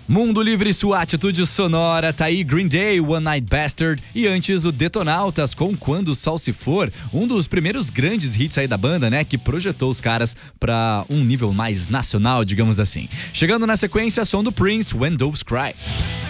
Mundo Livre, sua atitude sonora, tá aí Green Day, One Night Bastard e antes o Detonautas com Quando o Sol Se For, um dos primeiros grandes hits aí da banda, né, que projetou os caras pra um nível mais nacional, digamos assim. Chegando na sequência, som do Prince, When Doves Cry.